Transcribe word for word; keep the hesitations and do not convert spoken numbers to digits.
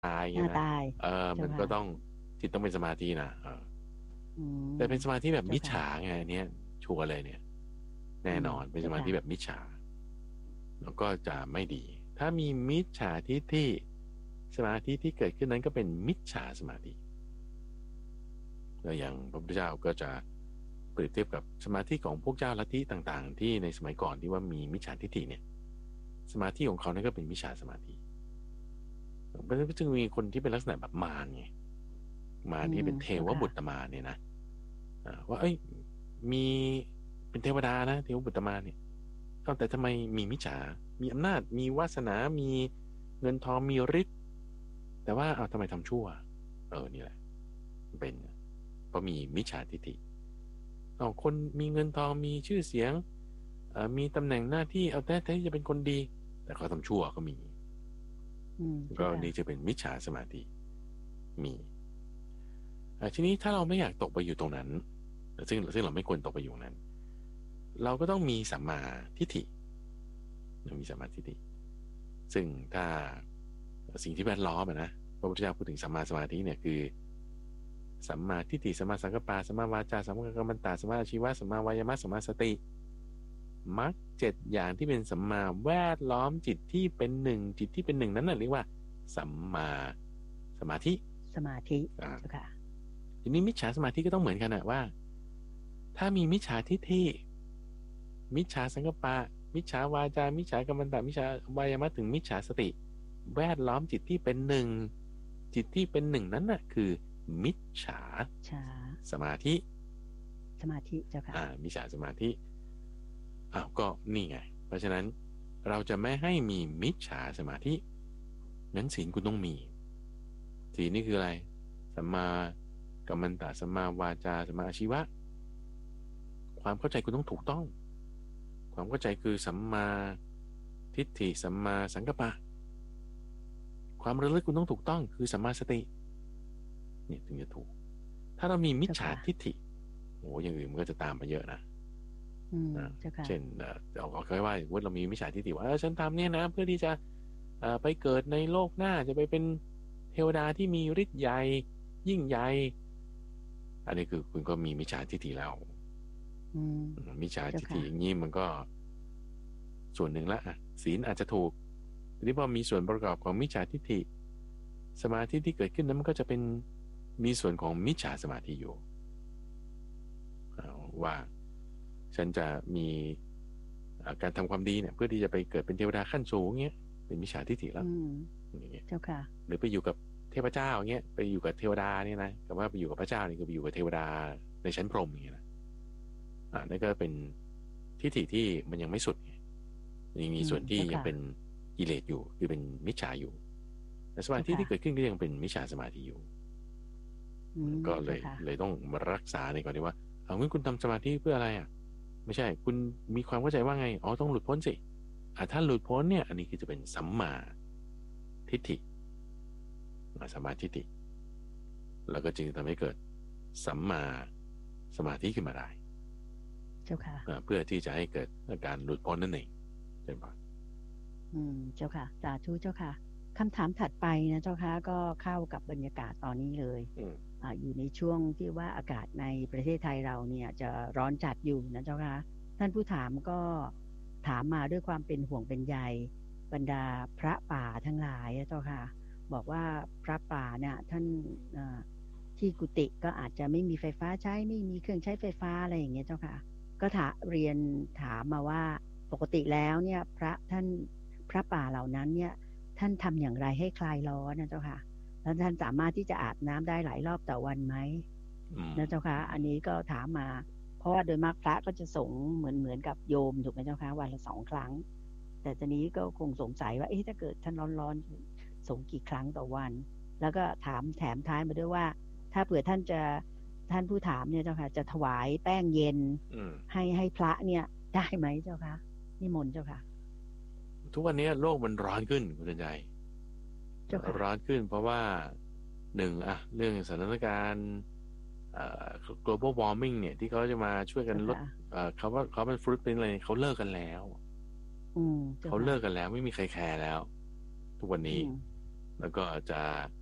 ตายหน้าเงี้ยนะตายเออเจ้าค่ะมันก็ต้องจิตต้องเป็นสมาธินะเอออืมแต่เป็นสมาธิแบบเจ้าค่ะมิจฉาไงอันเนี้ยชัวร์เลยเนี่ยแน่อืมนอนเป็นสเจ้าค่ะมาธิแบบมิจฉาแล้วก็จะไม่ดีถ้ามีมิจฉาทิฏฐิสมาธิที่เกิดขึ้นนั้นก็เป็นมิจฉาสมาธิแล้วอย่างพระพุทธเจ้าก็จะเปรียบเทียบกับสมาธิของพวกเจ้าลัทธิต่างๆที่ในสมัยก่อนที่ว่ามีมิจฉาทิฏฐิเนี่ยสมาธิของเขานั่นก็เป็นมิจฉาสมาธิมันก็จึงมีคนที่เป็นลักษณะแบบมารไงมารอืมที่เป็นเทเจ้าค่ะวบุตรมารเนี่ยนะอ่าว่าเอ้ยมีเป็นเทวดานะเทวบุตรมารเนี่ยเอาแต่ทำไมมีมิจฉามีอำนาจมีวาสนามีเงินทองมีฤทธิ์แต่ว่าเอาทำไมทำชั่วเออนี่แหละเป็นเพราะมีมิจฉาทิฏฐิเอาคนมีเงินทองมีชื่อเสียงเอ่อมีตำแหน่งหน้าที่เอาแต่แต่ที่จะเป็นคนดีแต่เขาทำชั่วก็มีอืมเจ้าก็ค่ะนี่จะเป็นมิจฉาสมาธิมีอ่าทีนี้ถ้าเราไม่อยากตกไปอยู่ตรงนั้นซึ่งซึ่งเราไม่ควรตกไปอยู่ตรงนั้นเราก็ต้องมีสัมมาทิฏฐิเรามีสัมมาทิฏฐิซึ่งถ้าสิ่งที่แวดล้อมอะนะพระพุทธเจ้าพูดถึงสัมมาสมาธิเนี่ยคือสัมมาทิฏฐิสัมมาสังกัปปะสัมมาวาจาสัมมากัมมันตะสัมมาอาชีวะสัมมาวายามะสัมมาสติมรรคเจ็ดอย่างที่เป็นสัมมาแวดล้อมจิตที่เป็นหนึ่งจิตที่เป็นหนึ่งนั้นน่ะเรียกว่าสัมมาสมาธิสมาธิอ่าเจ้าค่ะทีนี้มิจฉาสมาธิก็ต้องเหมือนกันอะว่าถ้ามีมิจฉาทิฏฐิมิจฉาสังกัปปะมิจฉาวาจามิจฉากัมมันตะมิจฉาวายามะถึงมิจฉาสติแวดล้อมจิตที่เป็นหนึ่งจิตที่เป็นหนึ่งนั้นน่ะคือมิจฉาชาสมาธิสมาธิเจ้าค่ะอ่ามิจฉาสมาธิอ้าวก็นี่ไงเพราะฉะนั้นเราจะไม่ให้มีมิจฉาสมาธิงั้นศีลคุณต้องมีศีลนี่คืออะไรสัมมากัมมันตะสัมมาวาจาสัมมาอาชีวะความเข้าใจคุณต้องถูกต้องความเข้าใจคือสัมมาทิฏฐิสัมมาสังกัปปะความระลึกคุณต้องถูกต้องคือสัมมาสติเนี่ยถึงจะถูกถ้าเรามีมิจฉาเจ้าค่ะทิฏฐิโอ้อย่างอื่นมันก็จะตามมาเยอะนะอืมนะเจ้าค่ะเช่นเอ่อเอาเอาค่อยว่าว่าเรามีมิจฉาทิฏฐิว่าเออฉันทำเนี่ยนะเพื่อที่จะเอ่อไปเกิดในโลกหน้าจะไปเป็นเทวดาที่มีฤทธิ์ใหญ่ยิ่งใหญ่อันนี้คือคุณก็มีมิจฉาทิฏฐิแล้วอืมอืมมิจฉาเจ้าค่ะทิฏฐิอย่างนี้มันก็ส่วนหนึ่งละอ่ะศีลอาจจะถูกทีนี้พอมีส่วนประกอบของมิจฉาทิฏฐิสมาธิที่เกิดขึ้นนั้นมันก็จะเป็นมีส่วนของมิจฉาสมาธิอยู่เอาว่าฉันจะมี อ่าการทำความดีเนี่ยเพื่อที่จะไปเกิดเป็นเทวดาขั้นสูงเงี้ยเป็นมิจฉาทิฏฐิแล้วอืมอย่างเงี้ยเจ้าค่ะหรือไปอยู่กับเทพเจ้าอย่างเงี้ยไปอยู่กับเทวดาเนี่ยนะกับว่าไปอยู่กับพระเจ้านี่คือไปอยู่กับเทวดาในชั้นพรหมอย่างเงี้ยนะอ่านั่นก็เป็นทิฏฐิที่มันยังไม่สุดไงยังมีอืมส่วนที่เจ้าค่ะยังเป็นกิเลสอยู่คือเป็นมิจฉาอยู่แต่สมาเจ้าค่ะธิที่เกิดขึ้นก็ยังเป็นมิจฉาสมาธิอยู่อืมก็เลยเจ้าค่ะเลยต้องมารักษาในก่อนดีว่าเอางั้นคุณทำสมาธิเพื่ออะไรอ่ะไม่ใช่คุณมีความเข้าใจว่าไงอ๋อต้องหลุดพ้นสิ อ่ะถ้าหลุดพ้นเนี่ยอันนี้คือจะเป็นสัมมาทิฏฐิสัมมาทิฏฐิแล้วก็จึงทำให้เกิดสัมมาสมาธิขึ้นมาได้เจ้าค่ะอ่าเพื่อที่จะให้เกิดการหลุดพ้นนั่นเองใช่ปะอืมเจ้าค่ะสาธุเจ้าค่ะคำถามถัดไปนะเจ้าค่ะก็เข้ากับบรรยากาศตอนนี้เลยอืมอ่าอยู่ในช่วงที่ว่าอากาศในประเทศไทยเราเนี่ยจะร้อนจัดอยู่นะเจ้าค่ะท่านผู้ถามก็ถามมาด้วยความเป็นห่วงเป็นใยบรรดาพระป่าทั้งหลายนะเจ้าค่ะบอกว่าพระป่าเนี่ยท่านอ่าที่กุฏิก็อาจจะไม่มีไฟฟ้าใช้ไม่มีเครื่องใช้ไฟฟ้าอะไรอย่างเงี้ยเจ้าค่ะก็ถาเรียนถามมาว่าปกติแล้วเนี่ยพระท่านพระป่าเหล่านั้นเนี่ยท่านทำอย่างไรให้คลายร้อนนะเจ้าค่ะ แล้วท่านสามารถที่จะอาบน้ำได้หลายรอบต่อวันไหมอืมนะเจ้าคะอันนี้ก็ถามมาเพราะว่าโดยมากพระก็จะสงฆ์เหมือนเหมือนกับโยมถูกไหมเจ้าคะวันละสองครั้งแต่ตอนนี้ก็คงสงสัยว่าเอ๊ะถ้าเกิดท่านร้อนๆสงฆ์กี่ครั้งต่อวันแล้วก็ถามแถมท้ายมาด้วยว่าถ้าเผื่อท่านจะท่านผู้ถามเนี่ยเจ้าค่ะจะถวายแป้งเย็นอืมให้ให้พระเนี่ยได้ไหมเจ้าคะนิมนต์เจ้าค่ะทุกวันนี้โลกมันร้อนขึ้นคุณใจเจ้าค่ะร้อนขึ้นเพราะว่าหนึ่งอะเรื่องสถานการณ์เอ่อ global warming เนี่ยที่เขาจะมาช่วยกันลดเจ้าค่ะเอ่อเขาว่าเขาเป็นฟรุตเป็นอะไรเขาเลิกกันแล้วอืมเจ้าเขาค่ะเลิกกันแล้วไม่มีใครแคร์แล้วทุกวันนี้อืมแล้วก็จะ